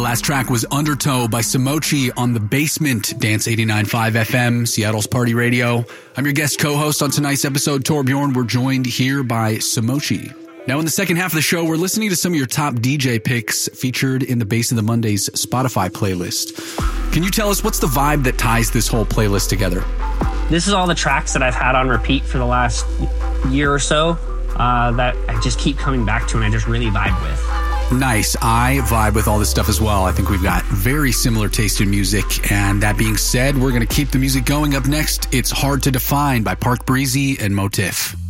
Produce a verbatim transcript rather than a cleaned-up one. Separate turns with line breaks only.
last track was Undertow by Samochi on The Basement, Dance eighty-nine point five F M, Seattle's Party Radio. I'm your guest co-host on tonight's episode, Torbjorn. We're joined here by Samochi. Now, in the second half of the show, we're listening to some of your top D J picks featured in the Bass of the Mondays Spotify playlist. Can you tell us what's the vibe that ties this whole playlist together?
This is all the tracks that I've had on repeat for the last year or so uh, that I just keep coming back to and I just really vibe with.
Nice. I vibe with all this stuff as well. I think we've got very similar taste in music. And that being said, we're going to keep the music going. Up next, It's Hard to Define by Park Breezy and Motif.